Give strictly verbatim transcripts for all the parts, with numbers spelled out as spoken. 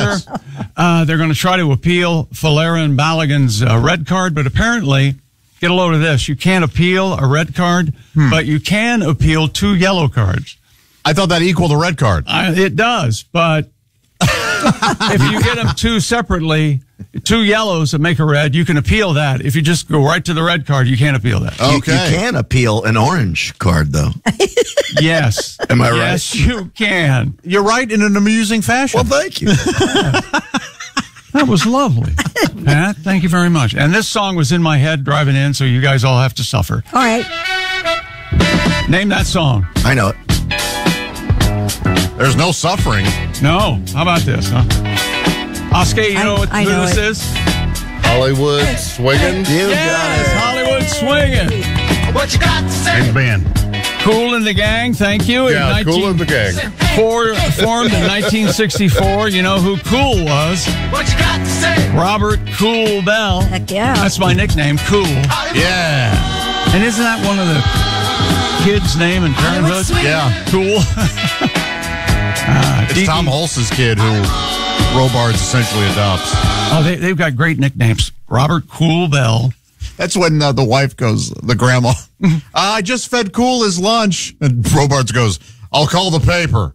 here. Uh, they're going to try to appeal Falera and Balogun's uh, red card, but apparently, get a load of this, you can't appeal a red card, hmm. but you can appeal two yellow cards. I thought that equaled a red card. Uh, it does, but if you get them two separately, two yellows that make a red, you can appeal that. If you just go right to the red card, you can't appeal that. Okay. You, you can appeal an orange card, though. Yes. Am I right? Yes, you can. You're right in an amusing fashion. Well, thank you. That was lovely. Pat, thank you very much. And this song was in my head driving in, so you guys all have to suffer. All right. Name that song. I know it. There's no suffering. No. How about this, huh? Oscar, you I, know what I who know this it. is? Hollywood Swinging. You Yes, Hollywood Swinging. What you got to say? And band. Kool and the Gang, thank you. Yeah, in nineteen Kool and the Gang. Four, formed in nineteen sixty-four. You know who Kool was? What you got to say? Robert Kool Bell. Heck yeah. That's my nickname, Kool. Yeah. And isn't that one of the kids' name in Parenthood? Yeah. Cool. uh, It's D D Tom Hulse's kid who Robards essentially adopts. Oh, they, they've got great nicknames. Robert Kool Bell. That's when uh, the wife goes, the grandma, I just fed Kool his lunch. And Robards goes, I'll call the paper.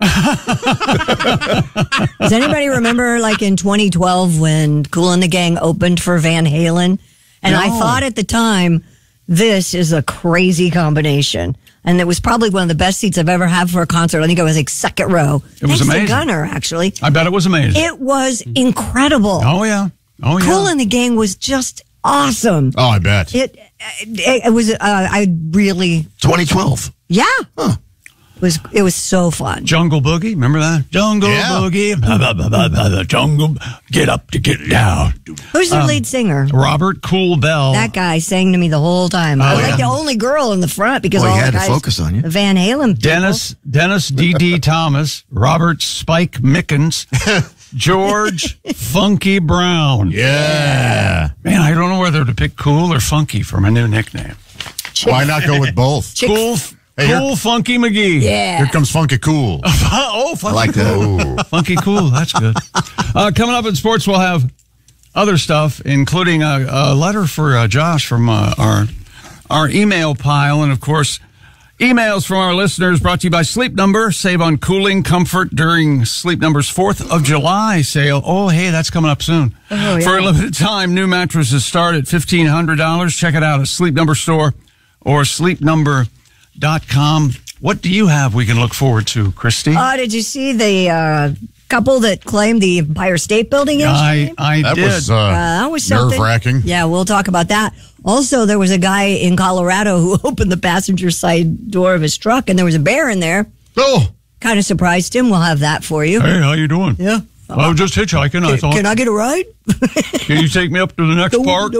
Does anybody remember, like, in twenty twelve when Kool and the Gang opened for Van Halen? And No. I thought at the time, this is a crazy combination. And it was probably one of the best seats I've ever had for a concert. I think it was like second row. It was Thanks amazing. to Gunner, actually. I bet it was amazing. It was incredible. Oh, yeah. Oh, yeah. Kool and the Gang was just awesome. Oh, I bet. It it, it was, uh, I really, twenty twelve. yeah. Huh. It was, it was so fun. Jungle Boogie, remember that? Jungle Yeah. Boogie, blah, blah, blah, blah, blah, blah, jungle, get up to get down. Who's the Um, lead singer? Robert Kool Bell. That guy sang to me the whole time. I was Oh, like yeah. the only girl in the front because Well, all he the had to guys, focus on you. the Van Halen people. Dennis, Dennis D D. Thomas, Robert Spike Mickens, George Funky Brown. Yeah. Man, I don't know whether to pick Cool or Funky for my new nickname. Why not go with both? Chick- Cool, Hey, here- cool Funky McGee. Yeah. Here comes Funky Cool. Oh, Funky I like that. Cool. Funky Cool, that's good. Uh, coming up in sports, we'll have other stuff, including a, a letter for uh, Josh from uh, our our email pile, and of course, emails from our listeners brought to you by Sleep Number. Save on cooling comfort during Sleep Number's fourth of July sale. Oh, hey, that's coming up soon. Oh, yeah. For a limited time, new mattresses start at fifteen hundred dollars. Check it out at Sleep Number store or sleep number dot com. What do you have we can look forward to, Christy? Oh, did you see the uh, couple that claimed the Empire State Building yesterday? I, I That did. was, uh, Uh, that was something. nerve-wracking. Yeah, we'll talk about that. Also, there was a guy in Colorado who opened the passenger side door of his truck, and there was a bear in there. Oh, Kind of surprised him. We'll have that for you. Hey, how you doing? Yeah. I was just hitchhiking. I Can, thought, can I get a ride? can you take me up to the next park?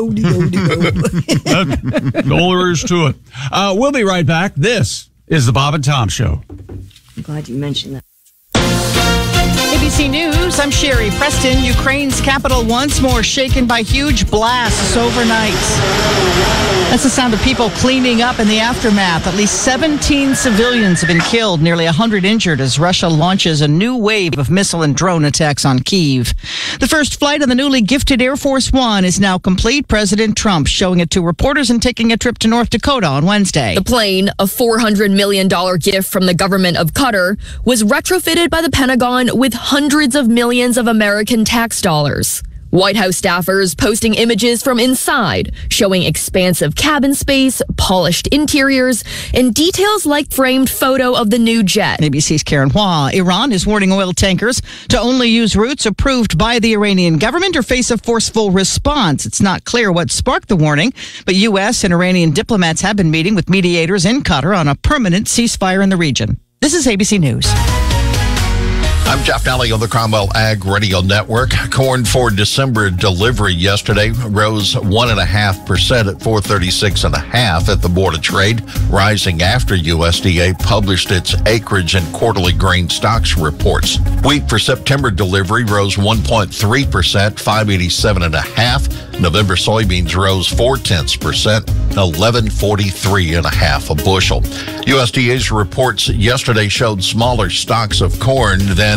That's all there is to it. Uh, we'll be right back. This is the Bob and Tom Show. I'm glad you mentioned that. A B C News, I'm Sherry Preston. Ukraine's capital once more shaken by huge blasts overnight. That's the sound of people cleaning up in the aftermath. At least seventeen civilians have been killed, nearly one hundred injured as Russia launches a new wave of missile and drone attacks on Kyiv. The first flight of the newly gifted Air Force One is now complete. President Trump showing it to reporters and taking a trip to North Dakota on Wednesday. The plane, a four hundred million dollars gift from the government of Qatar, was retrofitted by the Pentagon with hundreds of millions of American tax dollars. White House staffers posting images from inside, showing expansive cabin space, polished interiors, and details like framed photo of the new jet. A B C's Karen Hua. Iran is warning oil tankers to only use routes approved by the Iranian government or face a forceful response. It's not clear what sparked the warning, but U S and Iranian diplomats have been meeting with mediators in Qatar on a permanent ceasefire in the region. This is A B C News. I'm Jeff Nally on the Cromwell Ag Radio Network. Corn for December delivery yesterday rose one and a half percent at four thirty-six and a half at the Board of Trade, rising after U S D A published its acreage and quarterly grain stocks reports. Wheat for September delivery rose one point three percent, five eighty-seven and a half. November soybeans rose four tenths percent, eleven forty-three and a half a bushel. U S D A's reports yesterday showed smaller stocks of corn than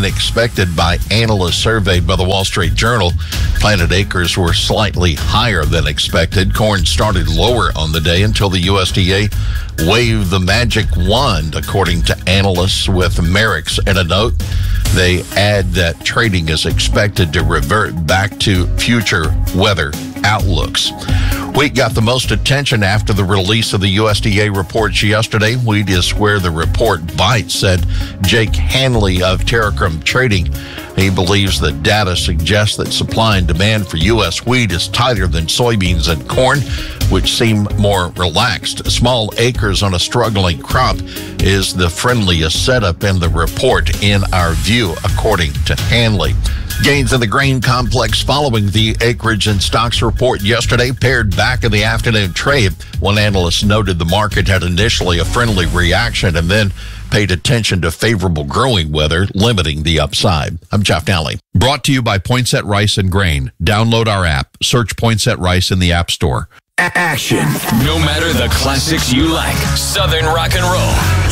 than expected by analysts surveyed by the Wall Street Journal. Planted acres were slightly higher than expected. Corn started lower on the day until the U S D A waved the magic wand, according to analysts with Merrick's. In a note, they add that trading is expected to revert back to future weather outlooks. Wheat got the most attention after the release of the U S D A reports yesterday. Wheat is where the report bites, said Jake Hanley of Terracrum Trading. He believes the data suggests that supply and demand for U S wheat is tighter than soybeans and corn, which seem more relaxed. Small acres on a struggling crop is the friendliest setup in the report, in our view, according to Hanley. Gains in the grain complex following the acreage and stocks report yesterday pared back in the afternoon trade. One analyst noted the market had initially a friendly reaction and then paid attention to favorable growing weather, limiting the upside. I'm Jeff Nally. Brought to you by Poinsett Rice and Grain. Download our app. Search Poinsett Rice in the App Store. Action. No matter the classics you like, Southern rock and roll.